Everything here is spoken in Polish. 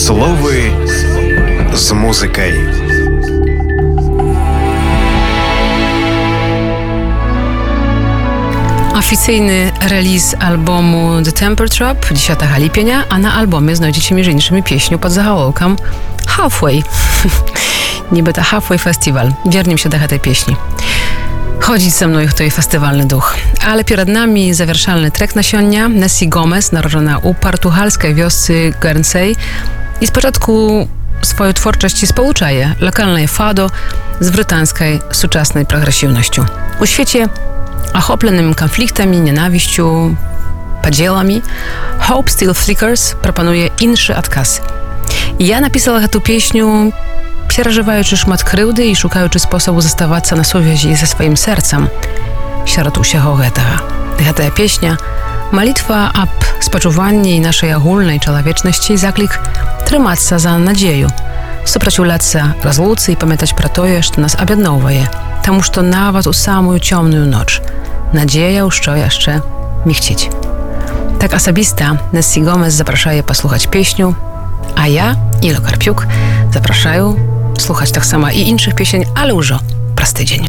Словы з музыкай. Oficyjny release albumu The Temper Trap 10 lipienia, a na albumie znajdziecie między innymi pieśnię pod zahałołkiem Halfway. Niby to Halfway Festival. Wiernim się do tej pieśni. Chodzić ze mną w tej festiwalny duch. Ale przed nami zawerszalny trek na sionia Nessie Gomez, narodzona u portugalskiej wioscy Guernsey i z początku swoją twórczość pouczaje lokalnej fado z brytyjskiej współczesnej progresywnością. U świecie ochopionym konfliktami, nienawiścią, podziałami, Hope Still Flickers proponuje inny odkaz. I ja napisała tę pieśnię, przeżywając szmat krywdy i szukając sposobu zostawać na słowiezi ze swoim sercem. Wśród usiego tego. Ta pieśnia, malitwa ab spoczuwanie naszej ogólnej człowieczności, zaklik trzymać się za nadzieję, supraciuляć się rozluce i pamiętać про to, że nas objednowuje, тому że nawet u samą ciemną noc nadzieja jeszcze michcić. Tak osobista Nessie Gomez zapraszaje posłuchać pieśnię, a ja, Ilo Karpiuk, zapraszają słuchać tak samo i innych pieśni, ale już prosty dzień.